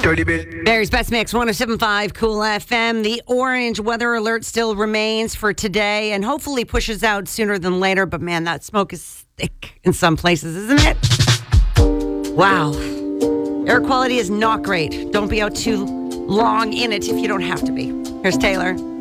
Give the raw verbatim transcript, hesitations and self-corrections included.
Dirty bit. Barry's Best Mix, one oh seven point five Cool F M. The orange weather alert still remains for today and hopefully pushes out sooner than later. But man, that smoke is thick in some places, isn't it? Wow. Air quality is not great. Don't be out too long in it if you don't have to be. Here's Taylor.